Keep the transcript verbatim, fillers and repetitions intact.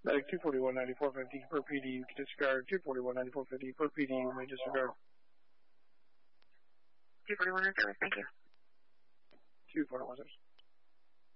Medic two forty-one ninety-four fifty per P D, you can discard. two forty-one ninety-four fifty per P D, you may disregard. two forty-one oh service, thank you. two forty-one service.